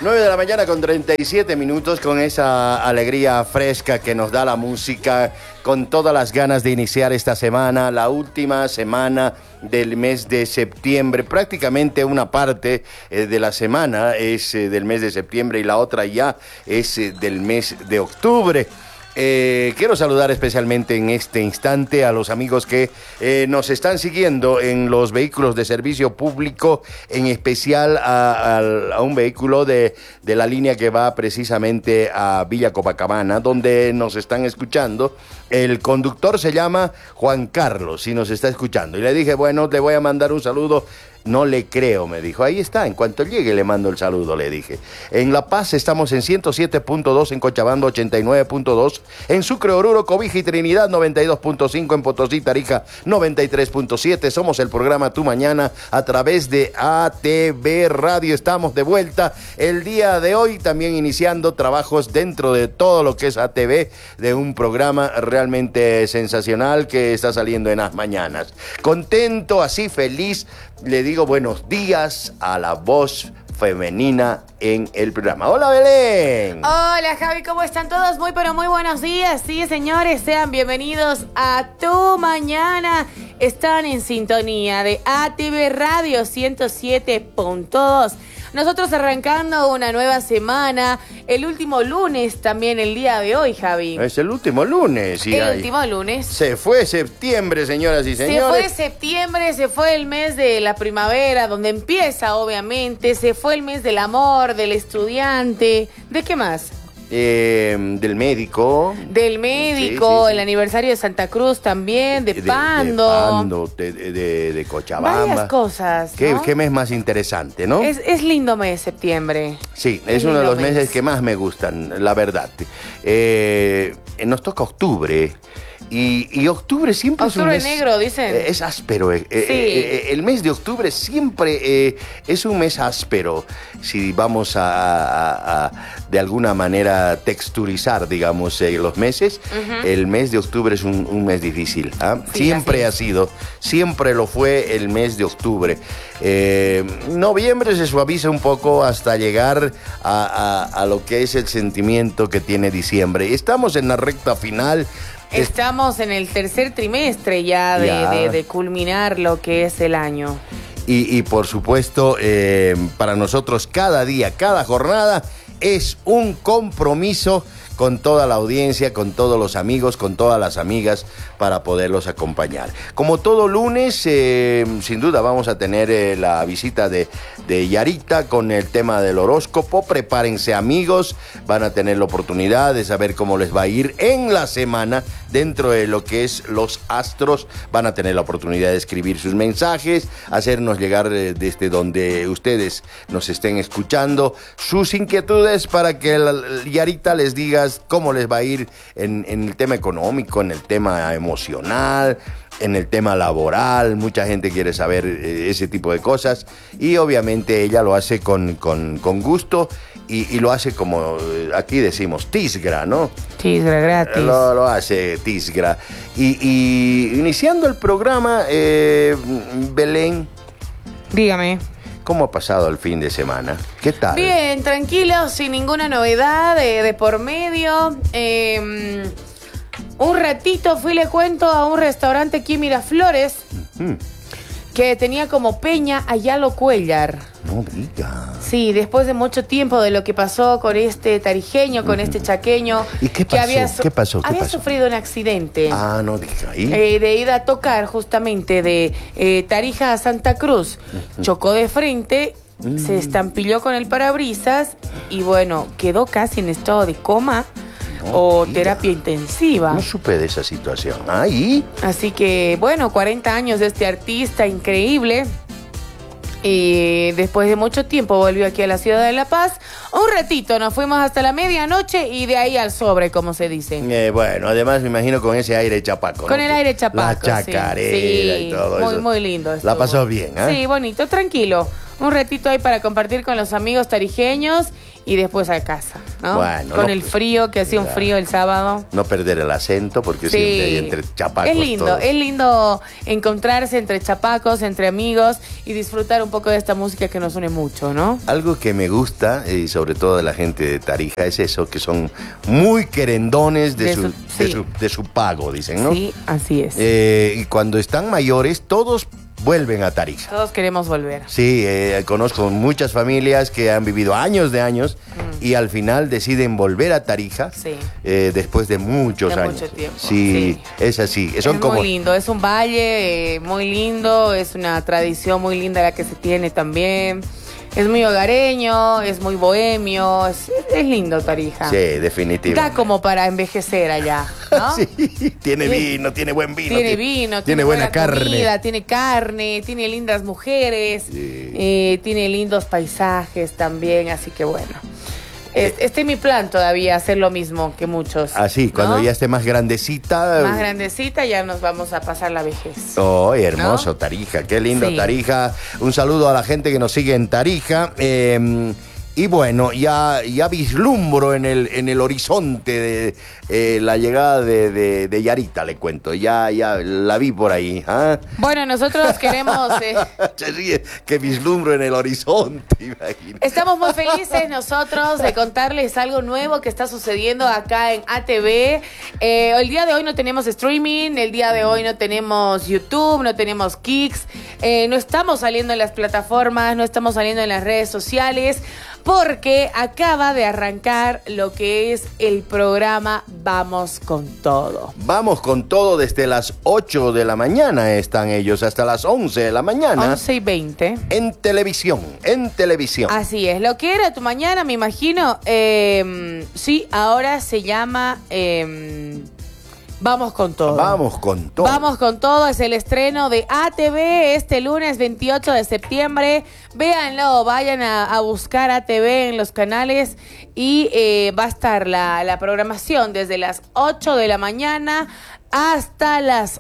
9 de la mañana con 37 minutos, con esa alegría fresca que nos da la música, con todas las ganas de iniciar esta semana, la última semana del mes de septiembre. Prácticamente una parte de la semana es del mes de septiembre y la otra ya es del mes de octubre. Quiero saludar especialmente en este instante a los amigos que nos están siguiendo en los vehículos de servicio público, en especial a un vehículo de la línea que va precisamente a Villa Copacabana, donde nos están escuchando. El conductor se llama Juan Carlos y nos está escuchando. Y le dije, bueno, le voy a mandar un saludo. No le creo, me dijo. Ahí está, en cuanto llegue le mando el saludo, le dije. En La Paz estamos en 107.2, en Cochabamba 89.2, en Sucre, Oruro, Cobija y Trinidad 92.5, en Potosí, Tarija 93.7. Somos el programa Tu Mañana a través de ATV Radio. Estamos de vuelta el día de hoy, también iniciando trabajos dentro de todo lo que es ATV, de un programa realmente sensacional que está saliendo en las mañanas. Contento, así feliz. Le digo buenos días a la voz femenina en el programa. ¡Hola, Belén! Hola, Javi, ¿cómo están todos? Muy, pero muy buenos días. Sí, señores, sean bienvenidos a Tu Mañana. Están en sintonía de ATV Radio 107.2. Nosotros arrancando una nueva semana, el último lunes también el día de hoy, Javi. Es el último lunes. El último lunes. Se fue septiembre, señoras y señores. Se fue septiembre, se fue el mes de la primavera, donde empieza, obviamente. Se fue el mes del amor, del estudiante. ¿De qué más? Del médico. Del médico, sí. El aniversario de Santa Cruz también, de Pando. De Pando, de Cochabamba. Varias cosas, ¿no? ¿Qué mes más interesante, no? Es lindo mes, septiembre. Sí, es uno de los meses que más me gustan, la verdad. Nos toca octubre. Y octubre siempre octubre es un mes... negro, dicen. Es áspero. Sí. El mes de octubre siempre es un mes áspero. Si vamos a de alguna manera texturizar, digamos, los meses, el mes de octubre es un mes difícil. Sí, siempre ha sido, siempre lo fue el mes de octubre. Noviembre se suaviza un poco hasta llegar a lo que es el sentimiento que tiene diciembre. Estamos en la recta final. Estamos en el tercer trimestre ya de culminar lo que es el año. Y por supuesto, para nosotros cada día, cada jornada es un compromiso con toda la audiencia, con todos los amigos, con todas las amigas, para poderlos acompañar. Como todo lunes, sin duda vamos a tener la visita de Yarita con el tema del horóscopo. Prepárense, amigos, van a tener la oportunidad de saber cómo les va a ir en la semana dentro de lo que es los astros. Van a tener la oportunidad de escribir sus mensajes, hacernos llegar desde donde ustedes nos estén escuchando sus inquietudes para que Yarita les diga cómo les va a ir en el tema económico, en el tema emocional, en el tema laboral. Mucha gente quiere saber ese tipo de cosas y obviamente ella lo hace con gusto y lo hace como aquí decimos, tisgra, ¿no? Tisgra gratis. Lo hace tisgra. Y iniciando el programa, Belén. Dígame. ¿Cómo ha pasado el fin de semana? ¿Qué tal? Bien, tranquilo, sin ninguna novedad de por medio. Un ratito le cuento, a un restaurante aquí en Miraflores, que tenía como peña a Yalo Cuellar. No diga. Sí, después de mucho tiempo de lo que pasó con este tarijeño, con este chaqueño. ¿Y qué pasó? ¿Qué pasó? Había sufrido un accidente. Ah, no diga. ¿Y? De ir a tocar justamente de Tarija a Santa Cruz. Chocó de frente, se estampilló con el parabrisas y bueno, quedó casi en estado de coma. O terapia intensiva. No supe de esa situación. ¿Ahí? Así que, bueno, 40 años de este artista increíble. Y después de mucho tiempo volvió aquí a la ciudad de La Paz. Un ratito, nos fuimos hasta la medianoche y de ahí al sobre, como se dice. Bueno, además me imagino con ese aire chapaco. Con el aire chapaco, la chacarera y todo eso. Muy lindo. La pasó bien, ¿eh? Sí, bonito, tranquilo. Un ratito ahí para compartir con los amigos tarijeños y después a casa, ¿no? Bueno, con el frío, que hacía un frío el sábado. No perder el acento, porque Sí. siempre hay entre chapacos. Es lindo encontrarse entre chapacos, entre amigos y disfrutar un poco de esta música que nos une mucho, ¿no? Algo que me gusta, y sobre todo de la gente de Tarija, es eso, que son muy querendones de su pago, dicen, ¿no? Sí, así es. Y cuando están mayores, todos vuelven a Tarija. Todos queremos volver. Sí, conozco muchas familias que han vivido años de años y al final deciden volver a Tarija después de muchos años. Mucho tiempo. Sí, es así. Son muy lindo, es un valle muy lindo, es una tradición muy linda la que se tiene también. Es muy hogareño, es muy bohemio, es lindo Tarija. Sí, definitivamente. Da como para envejecer allá, ¿no? Sí, tiene vino, tiene buen vino. Tiene vino, tiene buena comida, tiene carne, tiene lindas mujeres, tiene lindos paisajes también, así que bueno. Este es mi plan todavía, hacer lo mismo que muchos. Así, cuando ya esté más grandecita. Más grandecita, ya nos vamos a pasar la vejez. Oh, hermoso, ¿no? Tarija, qué lindo Tarija. Un saludo a la gente que nos sigue en Tarija. Y bueno, ya vislumbro en el horizonte de la llegada de Yarita, le cuento. Ya la vi por ahí. ¿Ah? Bueno, nosotros queremos... Se ríe, que vislumbro en el horizonte, imagínate. Estamos muy felices nosotros de contarles algo nuevo que está sucediendo acá en ATV. El día de hoy no tenemos streaming, el día de hoy no tenemos YouTube, no tenemos Kicks, no estamos saliendo en las plataformas, no estamos saliendo en las redes sociales, porque acaba de arrancar lo que es el programa Vamos con Todo. Vamos con Todo desde las 8 de la mañana están ellos, hasta las 11 de la mañana. 11:20. En televisión. Así es, lo que era tu mañana, me imagino. Sí, ahora se llama... Vamos con Todo. Vamos con Todo. Vamos con Todo es el estreno de ATV este lunes 28 de septiembre. Véanlo, vayan a buscar ATV en los canales y va a estar la programación desde las 8 de la mañana hasta las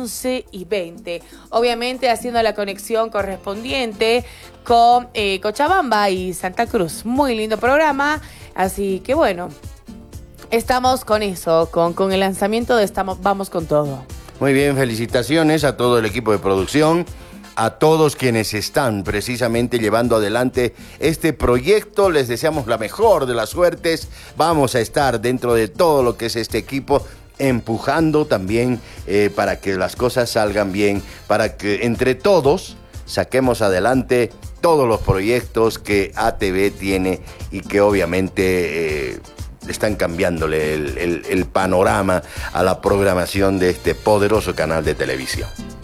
11:20. Obviamente haciendo la conexión correspondiente con Cochabamba y Santa Cruz. Muy lindo programa, así que bueno... Estamos con eso, con el lanzamiento de Vamos con Todo. Muy bien, felicitaciones a todo el equipo de producción, a todos quienes están precisamente llevando adelante este proyecto. Les deseamos la mejor de las suertes. Vamos a estar dentro de todo lo que es este equipo, empujando también para que las cosas salgan bien, para que entre todos saquemos adelante todos los proyectos que ATV tiene y que obviamente... están cambiándole el panorama a la programación de este poderoso canal de televisión.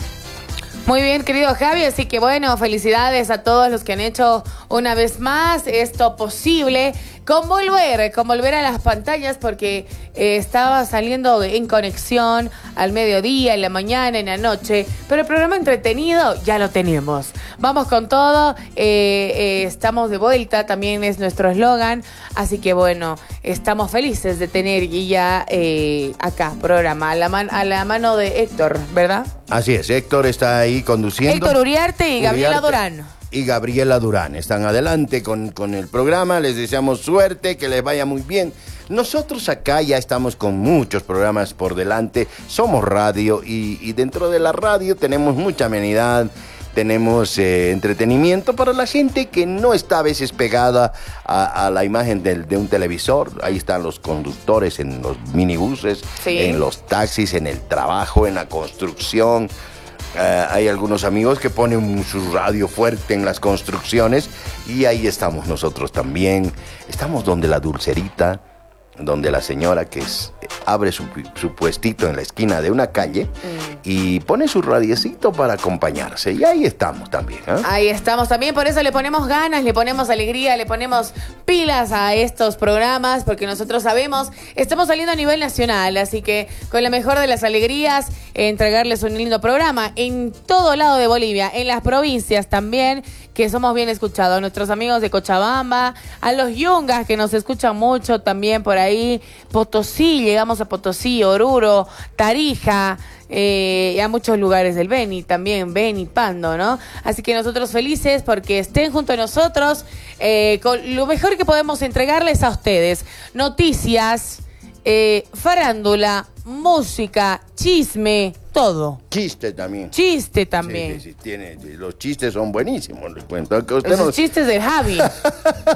Muy bien, querido Javi, así que bueno, felicidades a todos los que han hecho una vez más esto posible, con volver a las pantallas, porque estaba saliendo en conexión al mediodía, en la mañana, en la noche, pero el programa entretenido ya lo tenemos. Vamos con Todo, estamos de vuelta, también es nuestro eslogan, así que bueno, estamos felices de tener ya acá programa a la mano de Héctor, ¿verdad? Así es, Héctor está ahí conduciendo. Héctor Uriarte y Gabriela Durán. Y Gabriela Durán están adelante con el programa. Les deseamos suerte, que les vaya muy bien. Nosotros acá ya estamos con muchos programas por delante. Somos radio y dentro de la radio tenemos mucha amenidad. Tenemos entretenimiento para la gente que no está a veces pegada a la imagen de un televisor. Ahí están los conductores en los minibuses, en los taxis, en el trabajo, en la construcción. Hay algunos amigos que ponen su radio fuerte en las construcciones y ahí estamos nosotros también. Estamos donde la dulcerita, donde la señora que abre su puestito en la esquina de una calle y pone su radiecito para acompañarse. Y ahí estamos también. Ahí estamos también, por eso le ponemos ganas, le ponemos alegría, le ponemos pilas a estos programas, porque nosotros sabemos, estamos saliendo a nivel nacional, así que con la mejor de las alegrías, entregarles un lindo programa en todo lado de Bolivia, en las provincias también, que somos bien escuchados, nuestros amigos de Cochabamba, a los yungas que nos escuchan mucho también por ahí, Potosí, llegamos a Potosí, Oruro, Tarija, y a muchos lugares del Beni también, Beni, Pando, ¿no? Así que nosotros felices porque estén junto a nosotros, con lo mejor que podemos entregarles a ustedes. Noticias, farándula, música, chisme, todo. Chiste también. Chiste también. Sí, los chistes son buenísimos, les cuento. Que usted Los chistes del Javi.